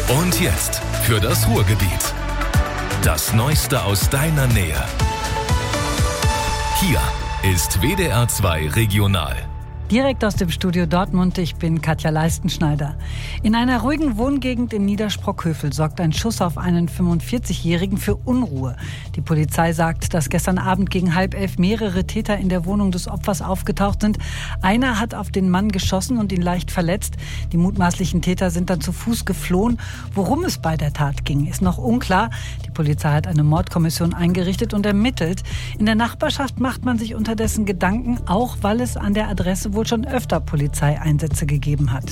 Und jetzt für das Ruhrgebiet. Das Neueste aus deiner Nähe. Hier ist WDR 2 Regional. Direkt aus dem Studio Dortmund, ich bin Katja Leistenschneider. In einer ruhigen Wohngegend in Niedersprockhövel sorgt ein Schuss auf einen 45-Jährigen für Unruhe. Die Polizei sagt, dass gestern Abend gegen 10:30 mehrere Täter in der Wohnung des Opfers aufgetaucht sind. Einer hat auf den Mann geschossen und ihn leicht verletzt. Die mutmaßlichen Täter sind dann zu Fuß geflohen. Worum es bei der Tat ging, ist noch unklar. Die Polizei hat eine Mordkommission eingerichtet und ermittelt. In der Nachbarschaft macht man sich unterdessen Gedanken, auch weil es an der Adresse wohl schon öfter Polizeieinsätze gegeben hat.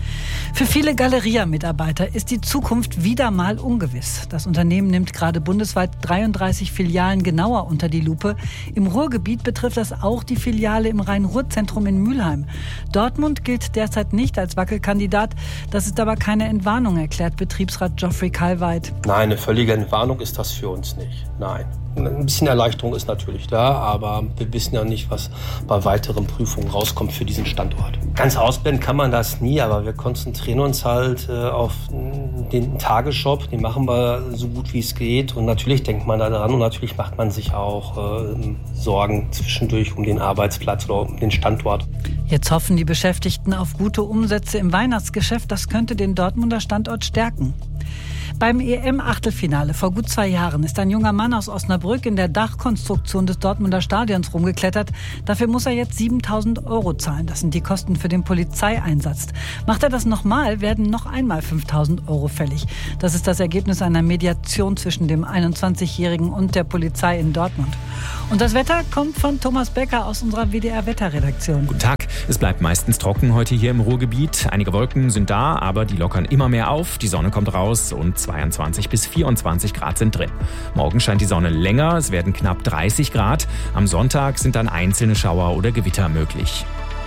Für viele Galeria-Mitarbeiter ist die Zukunft wieder mal ungewiss. Das Unternehmen nimmt gerade bundesweit 33 Filialen genauer unter die Lupe. Im Ruhrgebiet betrifft das auch die Filiale im Rhein-Ruhr-Zentrum in Mülheim. Dortmund gilt derzeit nicht als Wackelkandidat. Das ist aber keine Entwarnung, erklärt Betriebsrat Geoffrey Kalweit. Nein, eine völlige Entwarnung ist das für uns nicht. Nein. Ein bisschen Erleichterung ist natürlich da, aber wir wissen ja nicht, was bei weiteren Prüfungen rauskommt für diesen Standort. Ganz ausblenden kann man das nie, aber wir konzentrieren uns halt auf den Tagesjob. Den machen wir so gut wie es geht und natürlich denkt man da dran und natürlich macht man sich auch Sorgen zwischendurch um den Arbeitsplatz oder um den Standort. Jetzt hoffen die Beschäftigten auf gute Umsätze im Weihnachtsgeschäft. Das könnte den Dortmunder Standort stärken. Beim EM-Achtelfinale vor gut 2 Jahren ist ein junger Mann aus Osnabrück in der Dachkonstruktion des Dortmunder Stadions rumgeklettert. Dafür muss er jetzt 7.000 € zahlen. Das sind die Kosten für den Polizeieinsatz. Macht er das nochmal, werden noch einmal 5.000 € fällig. Das ist das Ergebnis einer Mediation zwischen dem 21-Jährigen und der Polizei in Dortmund. Und das Wetter kommt von Thomas Becker aus unserer WDR-Wetterredaktion. Guten Tag. Es bleibt meistens trocken heute hier im Ruhrgebiet. Einige Wolken sind da, aber die lockern immer mehr auf. Die Sonne kommt raus und 22 bis 24 Grad sind drin. Morgen scheint die Sonne länger, es werden knapp 30 Grad. Am Sonntag sind dann einzelne Schauer oder Gewitter möglich.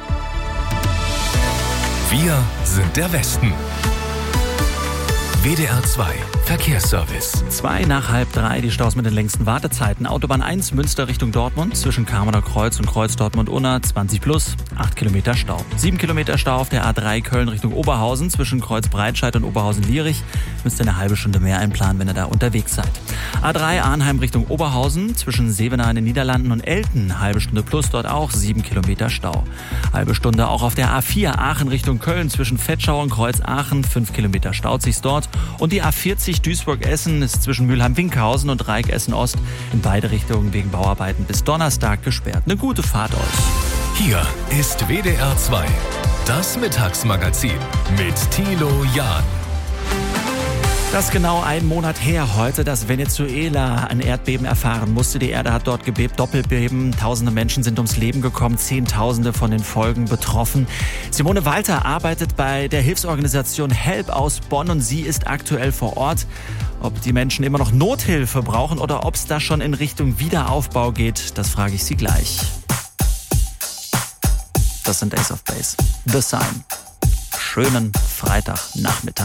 Wir sind der Westen. WDR 2 Verkehrsservice. 2:30, die Staus mit den längsten Wartezeiten. Autobahn 1 Münster Richtung Dortmund zwischen Kamener Kreuz und Kreuz Dortmund-Unna 20 plus, 8 Kilometer Stau. 7 Kilometer Stau auf der A3 Köln Richtung Oberhausen zwischen Kreuz Breitscheid und Oberhausen-Lierich. Müsst ihr eine halbe Stunde mehr einplanen, wenn ihr da unterwegs seid. A3 Arnheim Richtung Oberhausen zwischen Sevenaar in den Niederlanden und Elten. Halbe Stunde plus, dort auch 7 Kilometer Stau. Halbe Stunde auch auf der A4 Aachen Richtung Köln zwischen Vetschau und Kreuz Aachen. 5 Kilometer staut sich's dort. Und die A40 Duisburg-Essen ist zwischen Mülheim-Winkhausen und Dreieck-Essen-Ost in beide Richtungen wegen Bauarbeiten bis Donnerstag gesperrt. Eine gute Fahrt euch. Hier ist WDR 2, das Mittagsmagazin mit Thilo Jahn. Das ist genau ein Monat her heute, dass Venezuela ein Erdbeben erfahren musste. Die Erde hat dort gebebt, Doppelbeben. Tausende Menschen sind ums Leben gekommen, Zehntausende von den Folgen betroffen. Simone Walter arbeitet bei der Hilfsorganisation HELP aus Bonn und sie ist aktuell vor Ort. Ob die Menschen immer noch Nothilfe brauchen oder ob es da schon in Richtung Wiederaufbau geht, das frage ich sie gleich. Das sind Ace of Base. The Sign. Schönen Freitagnachmittag.